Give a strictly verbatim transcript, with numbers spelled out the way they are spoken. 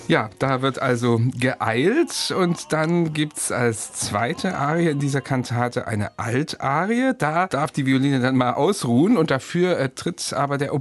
Ja, da wird also geeilt und dann gibt's als zweite Arie in dieser Kantate eine Altarie. Da darf die Violine dann mal ausruhen und dafür äh, tritt aber der